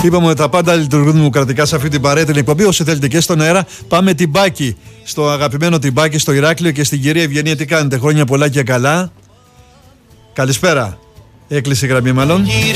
Είπαμε ότι τα πάντα λειτουργούν δημοκρατικά σε αυτή την παρέα την εκπομπή. Όσοι θέλετε και στον αέρα, πάμε τυμπάκι. Στο αγαπημένο τυμπάκι, στο Ηράκλειο και στην κυρία Ευγενία. Τι κάνετε, χρόνια πολλά και καλά. Καλησπέρα. Έκλεισε η γραμμή, μάλλον.